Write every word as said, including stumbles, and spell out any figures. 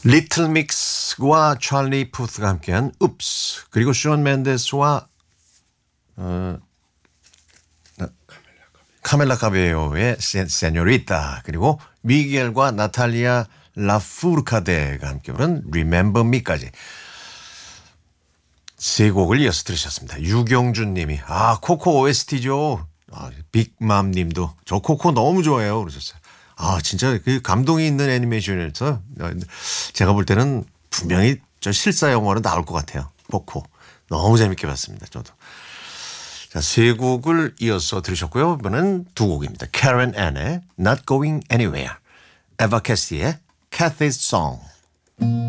리틀 믹스와 찰리 푸스가 함께한 읍스, 그리고 숀 맨데스와 어, 카멜라 카베요의 세뇨리타, 그리고 미겔과 나탈리아 라푸르카데가 함께 부른 Remember Me까지 세 곡을 이어서 들으셨습니다. 유경준 님이 아 코코 오에스티죠. 아, 빅맘 님도 저 코코 너무 좋아해요 그러셨어요. 아 진짜 그 감동이 있는 애니메이션에서 제가 볼 때는 분명히 저 실사 영화로 나올 것 같아요. 코코 너무 재밌게 봤습니다. 저도. 자, 세 곡을 이어서 들으셨고요. 이번엔 두 곡입니다. Karen Ann의 Not Going Anywhere, 에바 캐시의 Cathy's Song.